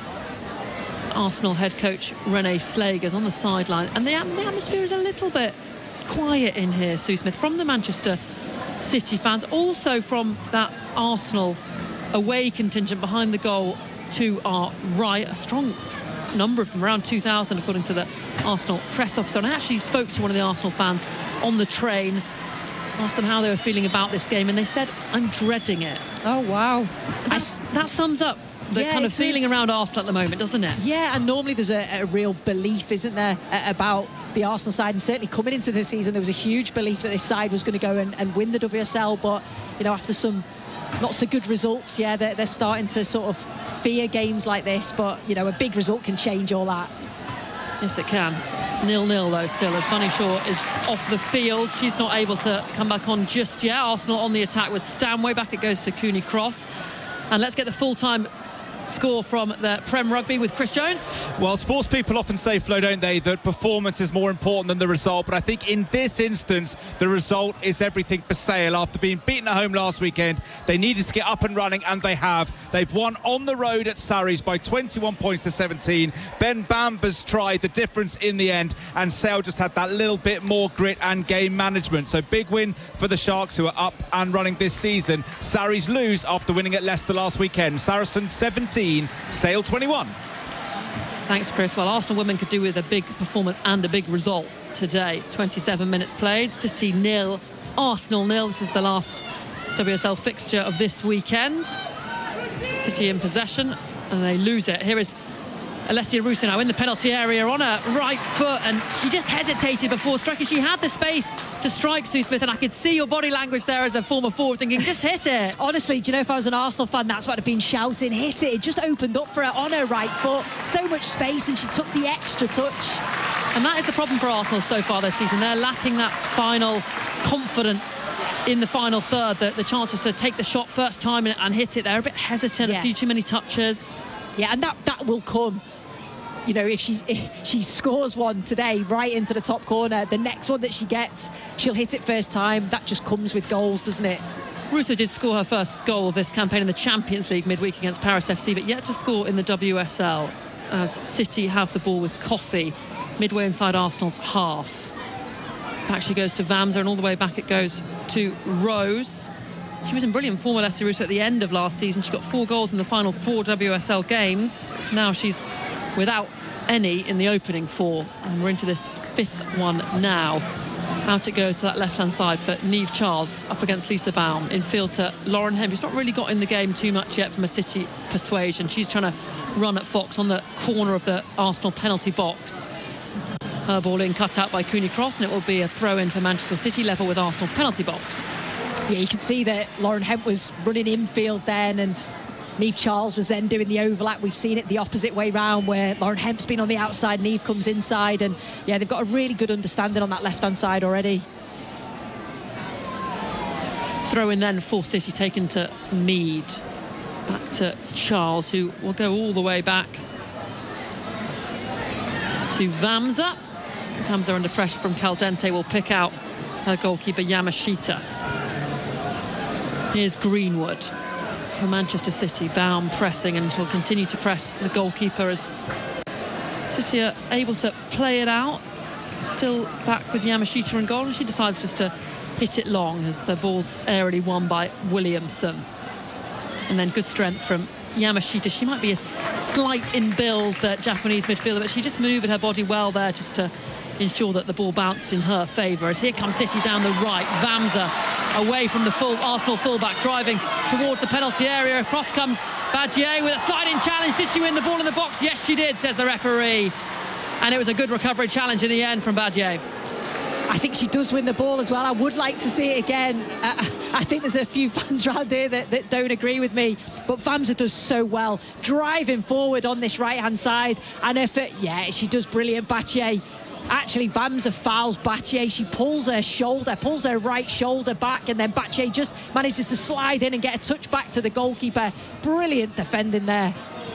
Arsenal head coach Renee Slagers on the sideline. And the, the atmosphere is a little bit quiet in here, Sue Smith, from the Manchester City fans, also from that Arsenal away contingent behind the goal to our right. A strong number of them, around two thousand according to the Arsenal press officer. And I actually spoke to one of the Arsenal fans on the train, asked them how they were feeling about this game, and they said, I'm dreading it. Oh, wow. That's, that sums up the yeah, kind of feeling does. around Arsenal at the moment, doesn't it? Yeah, and normally there's a, a real belief, isn't there, about the Arsenal side, and certainly coming into the season there was a huge belief that this side was going to go and, and win the W S L, but, you know, after some not so good results, yeah, they're, they're starting to sort of fear games like this, but, you know, a big result can change all that. Yes, it can. nil-nil though still, as Bunny Shaw is off the field. She's not able to come back on just yet. Arsenal on the attack with Stanway. Back it goes to Cooney Cross. And let's get the full-time score from the Prem Rugby with Chris Jones. Well, sports people often say, Flo, don't they, that performance is more important than the result. But I think in this instance, the result is everything for Sale. After being beaten at home last weekend, they needed to get up and running, and they have. They've won on the road at Surrey's by twenty-one points to seventeen. Ben Bamber's tried the difference in the end, and Sale just had that little bit more grit and game management. So big win for the Sharks, who are up and running this season. Surrey's lose after winning at Leicester last weekend. Saracens seventeen, Sale twenty-one. Thanks, Chris. Well, Arsenal women could do with a big performance and a big result today. twenty-seven minutes played, City nil, Arsenal nil. This is the last W S L fixture of this weekend. City in possession, and they lose it. Here is Alessia Russo now in the penalty area on her right foot, and she just hesitated before striking. She had the space to strike, Sue Smith, and I could see your body language there as a former forward thinking, just hit it. Honestly, do you know, if I was an Arsenal fan, that's what I'd have been shouting, hit it. It just opened up for her on her right foot. So much space, and she took the extra touch. And that is the problem for Arsenal so far this season. They're lacking that final confidence in the final third, the, the chances to take the shot first time and, and hit it. They're a bit hesitant, yeah. A few too many touches. Yeah, and that, that will come. You know, if she if she scores one today right into the top corner, the next one that she gets, she'll hit it first time. That just comes with goals, doesn't it? Russo did score her first goal of this campaign in the Champions League midweek against Paris F C, but yet to score in the W S L, as City have the ball with Coffey midway inside Arsenal's half. Back she goes to Vamsa, and all the way back it goes to Rose. She was in brilliant form with Alessia Russo at the end of last season. She got four goals in the final four W S L games. Now she's without any in the opening four, and we're into this fifth one now. Out it goes to that left-hand side for Niamh Charles up against Lisa Baum. In field to Lauren Hemp, who's not really got in the game too much yet from a City persuasion. She's trying to run at Fox on the corner of the Arsenal penalty box. Her ball in, cut out by Cooney Cross, and it will be a throw-in for Manchester City, level with Arsenal's penalty box. Yeah, you can see that Lauren Hemp was running infield then, and Niamh Charles was then doing the overlap. We've seen it the opposite way round, where Lauren Hemp's been on the outside, Niamh comes inside, and yeah, they've got a really good understanding on that left-hand side already. Throw in then for City, taken to Mead. Back to Charles, who will go all the way back to Vamsa. Vamsa under pressure from Caldente will pick out her goalkeeper Yamashita. Here's Greenwood for Manchester City. Baum pressing, and will continue to press the goalkeeper as City are able to play it out. Still back with Yamashita in goal, and she decides just to hit it long as the ball's aerially won by Williamson. And then good strength from Yamashita. She might be a slight in build, the Japanese midfielder, but she just manoeuvred her body well there just to ensure that the ball bounced in her favour. As here comes City down the right. Vamsa away from the full Arsenal fullback, driving towards the penalty area. Across comes Badier with a sliding challenge. Did she win the ball in the box? Yes, she did, says the referee. And it was a good recovery challenge in the end from Badier. I think she does win the ball as well. I would like to see it again. Uh, I think there's a few fans around here that, that don't agree with me, but Vamsa does so well, driving forward on this right-hand side. And if it, yeah, she does brilliant. Battier. Actually, Vamsa fouls Battier. She pulls her shoulder, pulls her right shoulder back, and then Battier just manages to slide in and get a touch back to the goalkeeper. Brilliant defending there.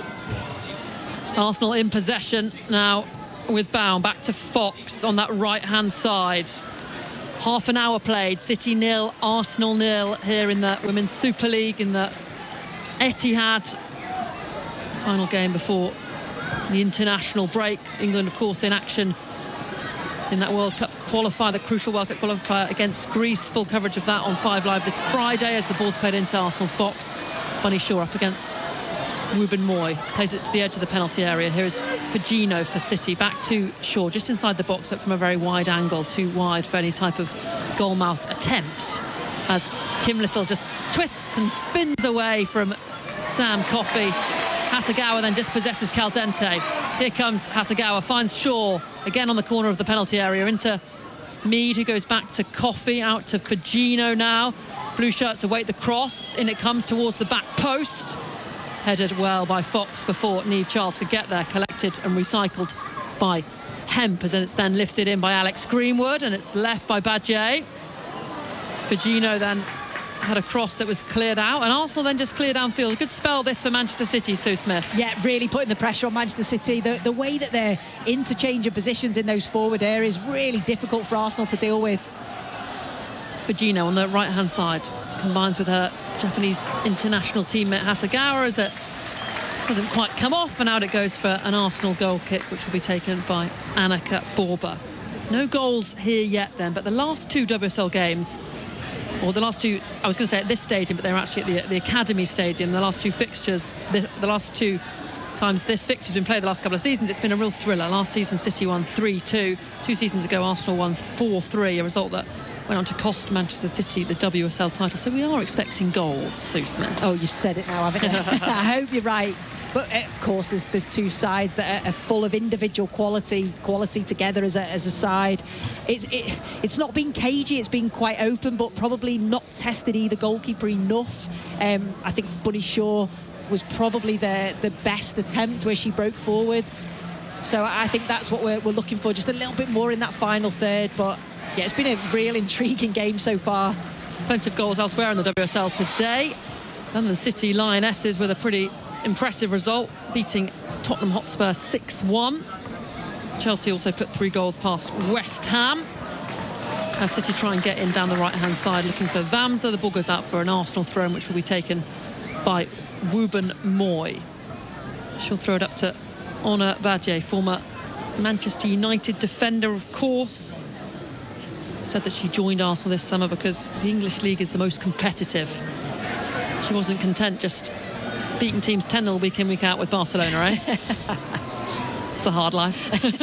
Arsenal in possession now with Baum. Back to Fox on that right-hand side. Half an hour played. City nil, Arsenal nil here in the Women's Super League in the Etihad. Final game before the international break. England, of course, in action in that World Cup qualifier, the crucial World Cup qualifier against Greece. Full coverage of that on Five Live this Friday as the ball's played into Arsenal's box. Bunny Shaw up against Ruben Moy. Plays it to the edge of the penalty area. Here's Fagino for City. Back to Shaw, just inside the box, but from a very wide angle. Too wide for any type of goalmouth attempt. As Kim Little just twists and spins away from Sam Coffey. Hasegawa then dispossesses Caldente. Here comes Hasegawa, finds Shaw again on the corner of the penalty area into Mead, who goes back to Coffey, out to Fagino now. Blue shirts await the cross. In it comes towards the back post. Headed well by Fox before Niamh Charles could get there. Collected and recycled by Hemp, as it's then lifted in by Alex Greenwood, and it's left by Badje. Fagino then had a cross that was cleared out, and Arsenal then just cleared downfield. A good spell this for Manchester City, Sue Smith. Yeah, really putting the pressure on Manchester City. The, the way that they're interchanging positions in those forward areas, really difficult for Arsenal to deal with. Fagino on the right-hand side combines with her Japanese international teammate Hasegawa as it doesn't quite come off, and out it goes for an Arsenal goal kick, which will be taken by Annika Borba. No goals here yet then, but the last two W S L games, or the last two, I was going to say at this stadium, but they're actually at the, the Academy Stadium. The last two fixtures, the, the last two times this fixture's been played the last couple of seasons, it's been a real thriller. Last season, City won three two. Two seasons ago, Arsenal won four three, a result that went on to cost Manchester City the W S L title. So we are expecting goals, Sue Smith. Oh, you've said it now, haven't you? I hope you're right. But uh, of course, there's, there's two sides that are, are full of individual quality, quality together as a, as a side. It's it, it's not been cagey, it's been quite open, but probably not tested either goalkeeper enough. Um, I think Bunny Shaw was probably the, the best attempt where she broke forward. So I think that's what we're, we're looking for, just a little bit more in that final third. But yeah, it's been a real intriguing game so far. Plenty of goals elsewhere in the W S L today. London City Lionesses with a pretty impressive result, beating Tottenham Hotspur six one. Chelsea also put three goals past West Ham. As City try and get in down the right-hand side, looking for Vamsa. The ball goes out for an Arsenal throw, which will be taken by Ruben Moy. She'll throw it up to Ona Badje, former Manchester United defender, of course. Said that she joined Arsenal this summer because the English League is the most competitive. She wasn't content just beating teams ten nil week in, week out with Barcelona, eh? It's a hard life.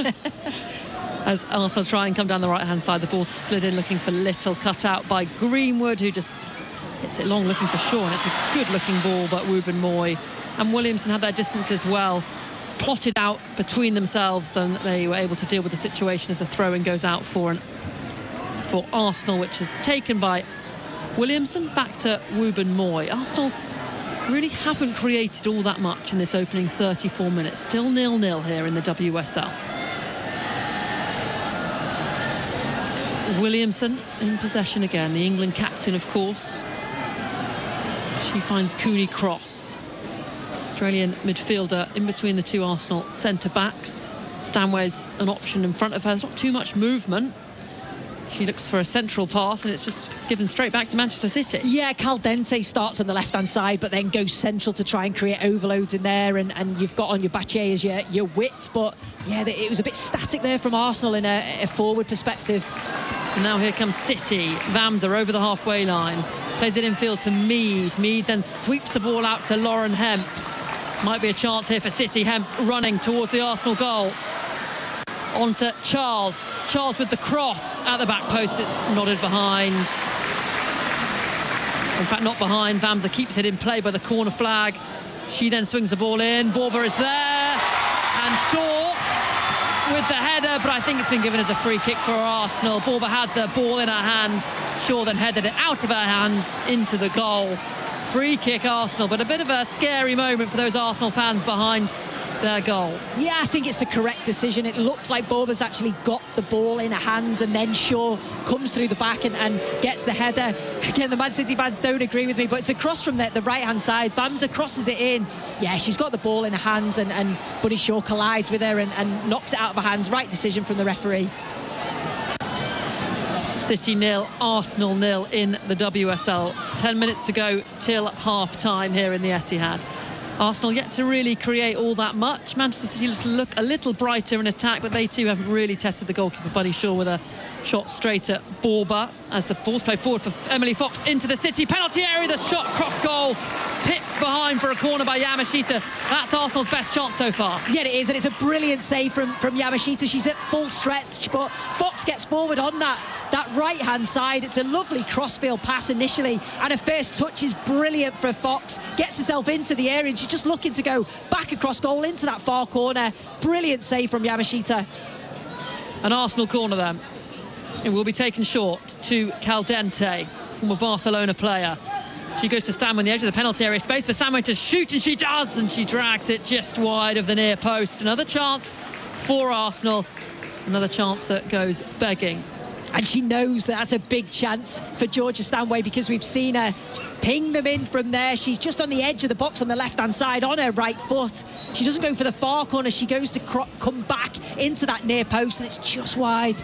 As Arsenal try and come down the right-hand side, the ball slid in looking for Little, cut out by Greenwood, who just hits it long looking for Shaw, and it's a good-looking ball, but Ruben Moy and Williamson had their distance as well, plotted out between themselves, and they were able to deal with the situation as a throw-in goes out for an, for Arsenal, which is taken by Williamson. Back to Ruben Moy. Arsenal really haven't created all that much in this opening thirty-four minutes. Still nil nil here in the W S L. Williamson in possession again, the England captain, of course. She finds Cooney Cross. Australian midfielder in between the two Arsenal centre-backs. Stanway's an option in front of her. There's not too much movement. She looks for a central pass, and it's just given straight back to Manchester City. Yeah, Caldente starts on the left-hand side, but then goes central to try and create overloads in there, and, and you've got on your Battier as your, your width. But, yeah, it was a bit static there from Arsenal in a, a forward perspective. And now here comes City. Vamsa over the halfway line. Plays it infield to Mead. Mead then sweeps the ball out to Lauren Hemp. Might be a chance here for City. Hemp running towards the Arsenal goal. On to Charles. Charles with the cross at the back post. It's nodded behind. In fact, not behind. Vamsa keeps it in play by the corner flag. She then swings the ball in. Borba is there. And Shaw with the header, but I think it's been given as a free kick for Arsenal. Borba had the ball in her hands. Shaw then headed it out of her hands into the goal. Free kick Arsenal, but a bit of a scary moment for those Arsenal fans behind their goal. Yeah, I think it's the correct decision. It looks like Borba's actually got the ball in her hands, and then Shaw comes through the back and, and gets the header. Again, the Man City fans don't agree with me, but it's a cross from the, the right-hand side. Bamza crosses it in. Yeah, she's got the ball in her hands, and, and Bunny Shaw collides with her and, and knocks it out of her hands. Right decision from the referee. City nil, Arsenal nil in the W S L. Ten minutes to go till half-time here in the Etihad. Arsenal yet to really create all that much. Manchester City look a little brighter in attack, but they too haven't really tested the goalkeeper, Bunny Shaw, with a shot straight at Borba as the ball's played forward for Emily Fox into the City penalty area. The shot cross goal tipped behind for a corner by Yamashita. That's Arsenal's best chance so far. Yeah, it is, and it's a brilliant save from, from Yamashita. She's at full stretch, but Fox gets forward on that that right-hand side. It's a lovely crossfield pass initially, and her first touch is brilliant for Fox. Gets herself into the area, and she's just looking to go back across goal into that far corner. Brilliant save from Yamashita. An Arsenal corner then. It will be taken short to Caldente, former Barcelona player. She goes to stand on the edge of the penalty area space for Samway to shoot, and she does, and she drags it just wide of the near post. Another chance for Arsenal, another chance that goes begging. And she knows that that's a big chance for Georgia Stanway, because we've seen her ping them in from there. She's just on the edge of the box on the left-hand side on her right foot. She doesn't go for the far corner. She goes to cro- come back into that near post, and it's just wide.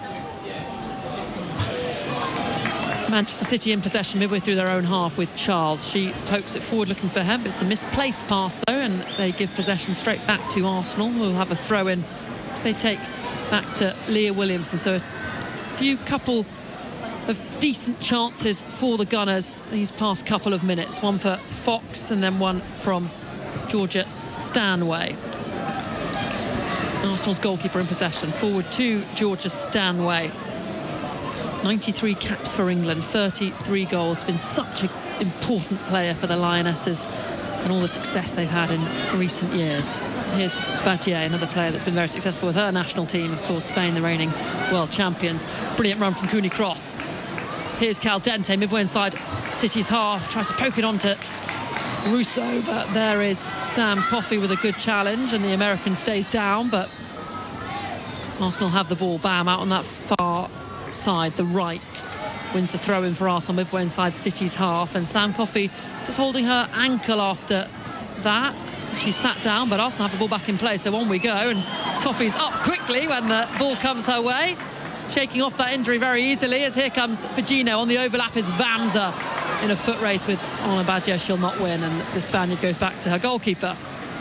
Manchester City in possession midway through their own half with Charles. She pokes it forward looking for him. It's a misplaced pass though, and they give possession straight back to Arsenal, who will have a throw in. They take back to Leah Williamson. So a few couple of decent chances for the Gunners these past couple of minutes. One for Fox and then one from Georgia Stanway. Arsenal's goalkeeper in possession. Forward to Georgia Stanway. ninety-three caps for England, thirty-three goals. Been such an important player for the Lionesses and all the success they've had in recent years. Here's Badier, another player that's been very successful with her national team. Of course, Spain, the reigning world champions. Brilliant run from Cooney Cross. Here's Caldente, midway inside City's half. Tries to poke it onto Russo, but there is Sam Coffey with a good challenge, and the American stays down, but Arsenal have the ball. Bam, out on that far side, the right, wins the throw in for Arsenal midway inside City's half, and Sam Coffey just holding her ankle after that. She sat down, but Arsenal have the ball back in play, so on we go, and Coffey's up quickly when the ball comes her way, shaking off that injury very easily, as here comes Fagino. On the overlap is Vamza in a foot race with Anna Badier. She'll not win, and the Spaniard goes back to her goalkeeper.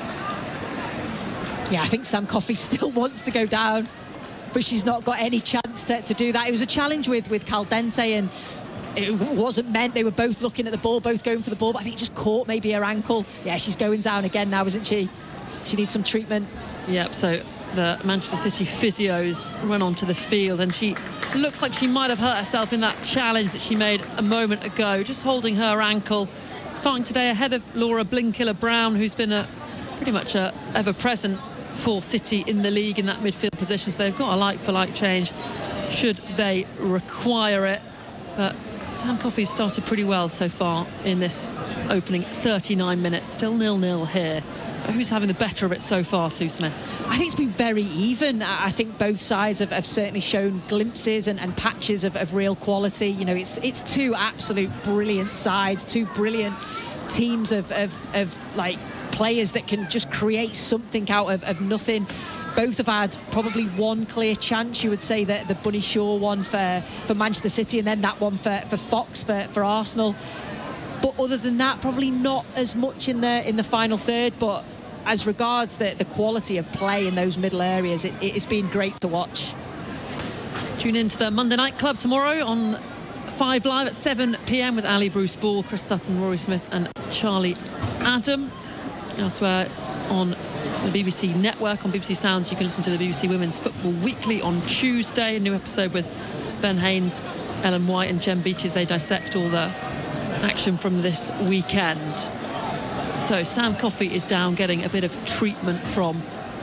Yeah, I think Sam Coffey still wants to go down, but she's not got any chance to, to do that. It was a challenge with, with Caldente, and it wasn't meant. They were both looking at the ball, both going for the ball, but I think it just caught maybe her ankle. Yeah, she's going down again now, isn't she? She needs some treatment. Yep, so the Manchester City physios run onto the field, and she looks like she might have hurt herself in that challenge that she made a moment ago, just holding her ankle. Starting today ahead of Laura Blinkiller-Brown, who's been a pretty much a ever-present for City in the league in that midfield position, so they've got a like-for-like change should they require it. But Sam Coffey's started pretty well so far in this opening thirty-nine minutes. Still nil-nil here. But who's having the better of it so far, Sue Smith? I think it's been very even. I think both sides have, have certainly shown glimpses and, and patches of, of real quality. You know, it's it's two absolute brilliant sides, two brilliant teams of, of, of like players that can just create something out of, of nothing. Both have had probably one clear chance. You would say that the Bunny Shaw one for, for Manchester City, and then that one for, for Fox for, for Arsenal. But other than that, probably not as much in the in the final third. But as regards the, the quality of play in those middle areas, it, it's been great to watch. Tune in to the Monday Night Club tomorrow on five Live at seven p m with Ali Bruce Ball, Chris Sutton, Rory Smith and Charlie Adam. Elsewhere on the B B C network, on B B C Sounds, you can listen to the B B C Women's Football Weekly on Tuesday. A new episode with Ben Haynes, Ellen White and Jen Beattie as they dissect all the action from this weekend. So Sam Coffey is down getting a bit of treatment from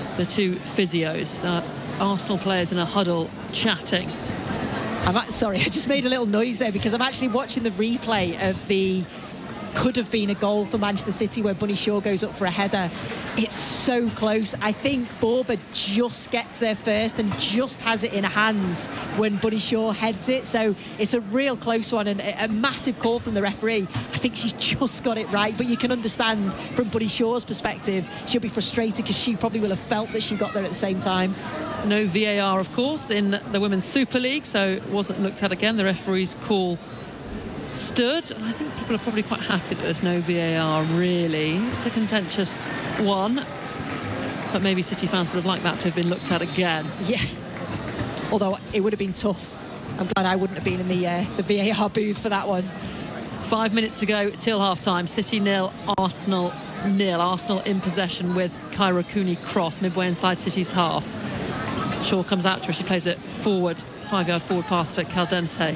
the two physios. Uh, Arsenal players in a huddle chatting. I'm at, sorry, I just made a little noise there because I'm actually watching the replay of the could have been a goal for Manchester City where Bunny Shaw goes up for a header. It's so close. I think Borba just gets there first and just has it in her hands when Bunny Shaw heads it. So it's a real close one and a massive call from the referee. I think she's just got it right, but you can understand from Bunny Shaw's perspective, she'll be frustrated because she probably will have felt that she got there at the same time. No V A R, of course, in the Women's Super League, so it wasn't looked at again. The referee's call stood, and I think people are probably quite happy that there's no V A R, really. It's a contentious one, but maybe City fans would have liked that to have been looked at again. Yeah, although it would have been tough. I'm glad I wouldn't have been in the, uh, the V A R booth for that one. Five minutes to go till half-time. City nil, Arsenal nil. Arsenal in possession with Kyra Cooney cross midway inside City's half. Shaw comes out to her, she plays it forward, five-yard forward pass to Caldente.